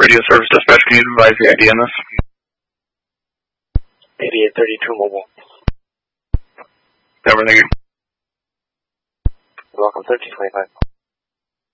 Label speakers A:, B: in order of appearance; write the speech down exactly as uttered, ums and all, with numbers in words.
A: radio service dispatch, can you advise the I D on this?
B: eighty-eight thirty-two mobile.
A: Everything.
B: You're welcome, thirteen twenty-five.